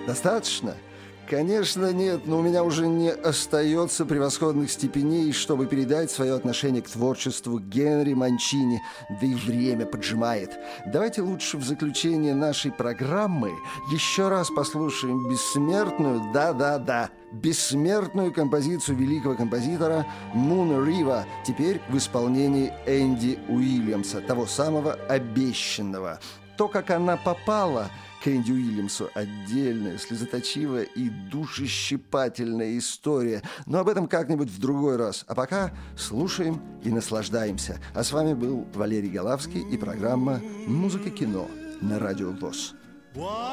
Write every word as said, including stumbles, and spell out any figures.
Достаточно? Конечно, нет, но у меня уже не остается превосходных степеней, чтобы передать свое отношение к творчеству Генри Манчини, да и время поджимает. Давайте лучше в заключение нашей программы еще раз послушаем бессмертную, да-да-да, бессмертную композицию великого композитора Moon River, теперь в исполнении Энди Уильямса, того самого обещанного. То, как она попала к Энди Уильямсу, отдельная, слезоточивая и душещипательная история. Но об этом как-нибудь в другой раз. А пока слушаем и наслаждаемся. А с вами был Валерий Голавский и программа «Музыка кино» на Радио ВОС.